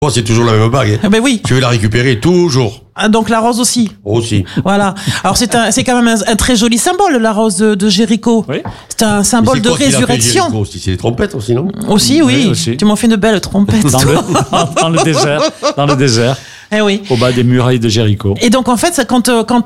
Moi, c'est toujours la même bague. Ah ben oui. Je vais la récupérer toujours. Ah, donc la rose aussi. Aussi. Voilà. Alors c'est quand même un très joli symbole, la rose de Jéricho. Oui. C'est un symbole de résurrection. C'est les trompettes aussi, non? Aussi, oui. Oui, aussi. Tu m'en fais une belle trompette. Dans le désert. Dans le désert. Eh oui. Au bas des murailles de Jéricho. Et donc en fait, quand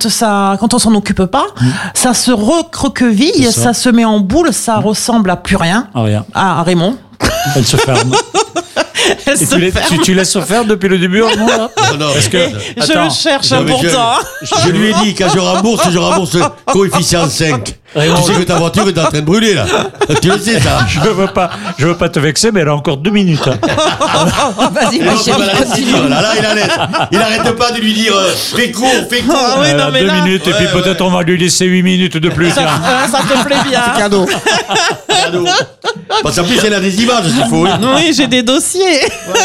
on s'en occupe pas, ça se recroqueville, ça se met en boule, ça ressemble à plus rien. Ah, rien. À Raymond. Elle se ferme. Elle se ferme. Tu laisses se faire depuis le début, Armand, là? Non, Est-ce que... Je le cherche pourtant. Je lui ai dit, quand je rembourse coefficient 5. Raymond, Tu sais que ta voiture est en train de brûler, là. Tu le sais, ça. Je veux pas te vexer, mais elle a encore 2 minutes. Hein. Vas-y, Et ma l'autre, il va la chérie, laisser continue. dire, là, il arrête pas de lui dire, fais court. Ah oui, Elle non, a mais 2 là- minutes, et puis Ouais, peut-être on va lui laisser 8 minutes de plus. Tiens. Ça te plaît bien. Cadeau. Cadeau. Parce qu'en plus, elle a des images, s'il faut. Hein. Oui, j'ai des dossiers.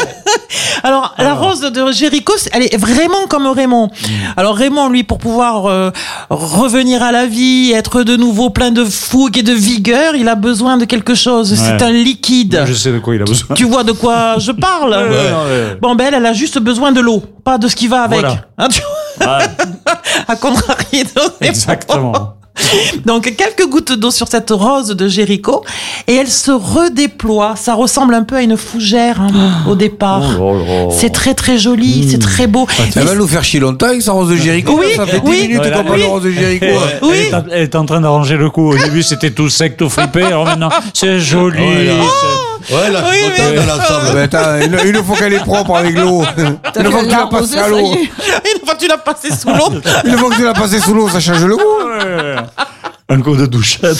Alors, la rose de Jéricho, elle est vraiment comme Raymond. Alors, Raymond, lui, pour pouvoir revenir à la vie, être de nouveau plein de fougue et de vigueur, il a besoin de quelque chose. C'est Ouais. un liquide. Je sais de quoi il a besoin. Tu vois de quoi je parle? Ouais. Bon, ben, elle a juste besoin de l'eau, pas de ce qui va avec. Voilà. Hein, tu vois, Ouais, à contrarier de Raymond. exactement. Donc, quelques gouttes d'eau sur cette rose de Jéricho et elle se redéploie. Ça ressemble un peu à une fougère au départ. C'est très très joli, c'est très beau. Elle va nous faire chier longtemps avec sa rose de Jéricho. Oui, ça fait 10 oui. minutes Ouais, qu'on parle oui. de rose de Jéricho. Oui. Elle est en train d'arranger le coup. Au début, c'était tout sec, tout fripé. Alors maintenant, c'est joli. Ouais, là. c'est- Ouais, là, Oui, je suis content mais- dans l'ensemble. Mais attends, une fois qu'elle est propre avec l'eau, une fois que tu l'as passée à l'eau, Une fois que tu l'as passé sous l'eau, une fois que tu l'as passée sous l'eau, ça change le goût. Ouais. Un coup de douchette.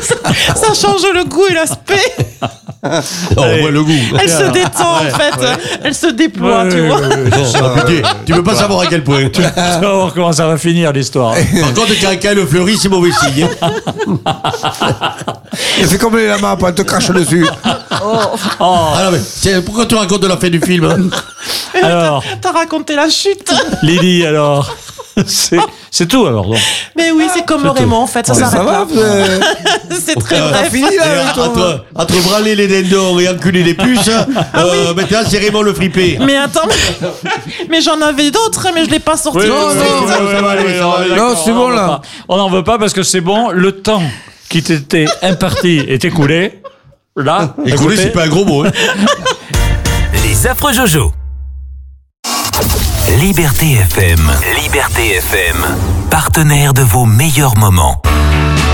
ça change le goût et l'aspect. Oh, ouais, le goût. Elle se détend en fait. Elle se déploie, tu vois. Oh, putain, tu peux pas savoir à quel point. Tu vas voir comment ça va finir l'histoire. Par contre, quand elle fleurit, c'est mauvais signe. Elle fait comme les lamas, elle te crache dessus. Ah non, mais pourquoi tu racontes la fin du film? Hein? Alors, T'as raconté la chute. Lily, alors, c'est tout alors. Donc. Mais oui, c'est comme Raymond en fait, ça Ça s'arrête va là. C'est très T'as bref. fini là avec toi. Entre branler les dindons et enculer les puces, maintenant c'est Raymond le fripé. Mais attends, mais j'en avais d'autres, mais je l'ai pas sorti. Non, c'est bon, là. On n'en veut pas parce que c'est bon. Le temps qui t'était imparti est écoulé. Là, Écoulé, écoutez. c'est pas un gros mot. Hein. Les affreux Jojo. Liberté FM. Liberté FM. Partenaire de vos meilleurs moments.